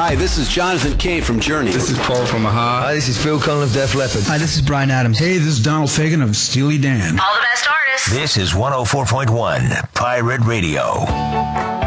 Hi, this is Jonathan Kay from Journey. This is Paul from Aha. Hi, this is Phil Collin of Def Leppard. Hi, this is Bryan Adams. Hey, this is Donald Fagen of Steely Dan. All the best artists. This is 104.1 Pirate Radio.